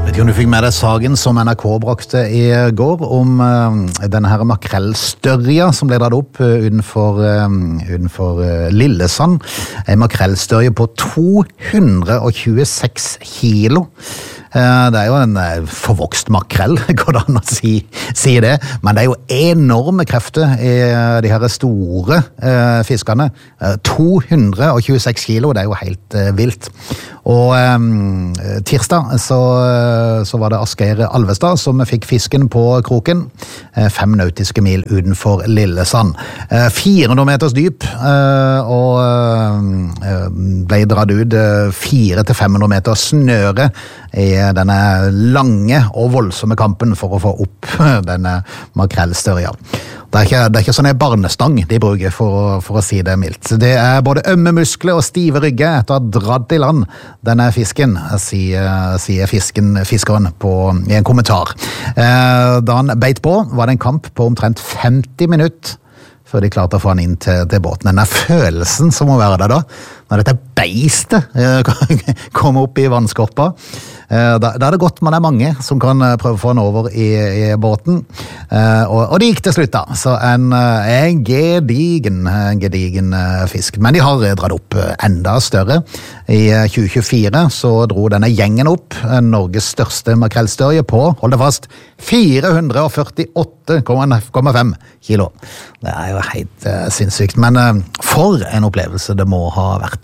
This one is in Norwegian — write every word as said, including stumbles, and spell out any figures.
Vet ikke om du fikk med deg saken som N R K brakte i går om uh, denne her makrellstørja som ble dratt opp uh, utenfor, uh, utenfor uh, Lillesand. En makrellstørje på to hundre og tjueseks kilo. Uh, det er jo en uh, forvokst makrell, går det an å si, si det. Men det er jo enorme krefter i uh, de her store uh, fiskene. Uh, to hundre og tjueseks kilo, det er jo helt uh, vilt. Og um, tirsdag så, så var det Asgeir Alvestad som fikk fisken på kroken, fem nautiske mil utenfor Lillesand. fire hundre meters dyp, og ble dratt ut fire til fem hundre meter snøre i denne lange og voldsomme kampen for å få opp denne makrellstørja. Det er ikke, det er ikke sånn en barnestang de bruker for, for å si det mildt. Det er både ømme muskler og stive rygger etter å ha dratt i land denne fisken, sier, sier fisken, fiskeren på, i en kommentar. Eh, da han beit på, var det en kamp på omtrent femti minutter før de klarte å få han inn til, til båten. Denne følelsen som må være der da, når dette beistet eh, kommer opp i vannskorpa. Da, da er det godt man er mange som kan prøve å få han over i, i båten. Og, og det gikk til slutt da. Så en, en gedigen, gedigen fisk. Men de har dratt opp enda større. I tjue tjuefire så dro denne gjengen opp Norges største makrellstørje på, hold det fast, fire hundre og førtiåtte komma fem kilo. Det er jo helt uh, sinnssykt. Men uh, for en opplevelse det må ha vært.